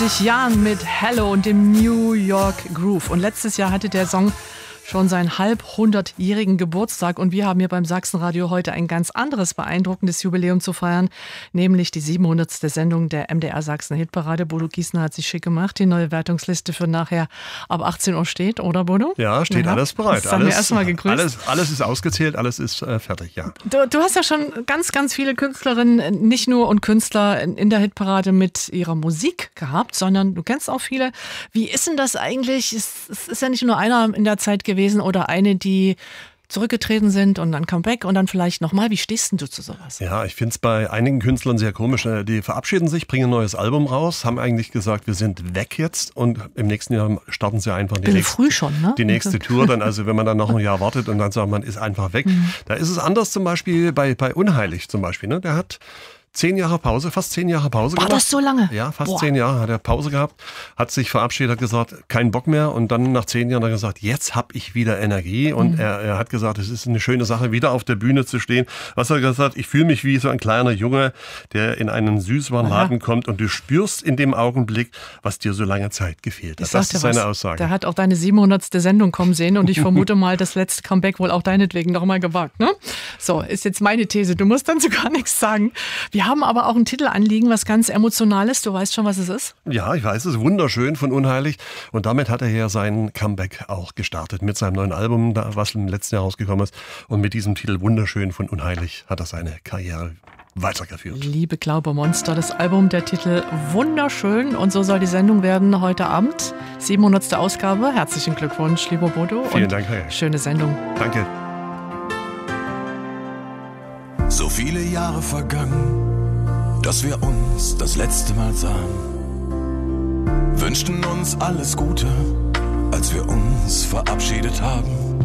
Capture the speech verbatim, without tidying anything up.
Jahren mit Hello und dem New York Groove. Und letztes Jahr hatte der Song schon seinen halbhundertjährigen Geburtstag und wir haben hier beim Sachsenradio heute ein ganz anderes beeindruckendes Jubiläum zu feiern, nämlich die siebenhundertste Sendung der M D R Sachsen Hitparade. Bodo Giesner hat sich schick gemacht. Die neue Wertungsliste für nachher ab achtzehn Uhr steht, oder Bodo? Ja, steht ja, alles bereit. Das haben wir erstmal gegrüßt. Alles, alles ist ausgezählt, alles ist äh, fertig, ja. Du, du hast ja schon ganz, ganz viele Künstlerinnen, nicht nur und Künstler in der Hitparade mit ihrer Musik gehabt, sondern du kennst auch viele. Wie ist denn das eigentlich? Es, es ist ja nicht nur einer in der Zeit gewesen oder eine, die zurückgetreten sind und dann Comeback und dann vielleicht nochmal. Wie stehst denn du zu sowas? Ja, ich finde es bei einigen Künstlern sehr komisch. Die verabschieden sich, bringen ein neues Album raus, haben eigentlich gesagt, wir sind weg jetzt und im nächsten Jahr starten sie einfach die, nächste, früh schon, ne? die nächste Tour. Dann, also wenn man dann noch ein Jahr wartet und dann sagt man, ist einfach weg. Mhm. Da ist es anders zum Beispiel bei, bei Unheilig zum Beispiel. Ne? Der hat Zehn Jahre Pause, fast zehn Jahre Pause War gemacht. War das so lange? Ja, fast Boah. zehn Jahre hat er Pause gehabt, hat sich verabschiedet, hat gesagt, kein Bock mehr und dann nach zehn Jahren hat er gesagt, jetzt habe ich wieder Energie und mhm. er, er hat gesagt, es ist eine schöne Sache, wieder auf der Bühne zu stehen. Was hat er gesagt? Ich fühle mich wie so ein kleiner Junge, der in einen Süßwarenladen Aha. kommt und du spürst in dem Augenblick, was dir so lange Zeit gefehlt hat. Ich das ist seine was. Aussage. Der hat auch deine siebenhundertste Sendung kommen sehen und ich vermute mal, das letzte Comeback wohl auch deinetwegen noch mal gewagt. Ne? So, ist jetzt meine These. Du musst dann so gar nichts sagen. Wir haben aber auch einen Titel anliegen, was ganz Emotionales. Du weißt schon, was es ist? Ja, ich weiß es. Wunderschön von Unheilig. Und damit hat er ja sein Comeback auch gestartet mit seinem neuen Album, was im letzten Jahr rausgekommen ist. Und mit diesem Titel Wunderschön von Unheilig hat er seine Karriere weitergeführt. Liebe Glaubermonster, das Album, der Titel Wunderschön. Und so soll die Sendung werden heute Abend. siebenhundertste Ausgabe. Herzlichen Glückwunsch, lieber Bodo. Vielen und Dank, Herr. Schöne Sendung. Danke. So viele Jahre vergangen, dass wir uns das letzte Mal sahen, wünschten uns alles Gute, als wir uns verabschiedet haben.